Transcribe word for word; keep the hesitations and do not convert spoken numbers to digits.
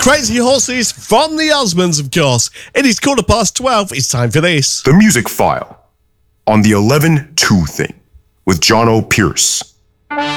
Crazy Horses from the Osmonds, of course. It is quarter past twelve. It's time for this. The Music File on the eleven two thing with John O. Pierce.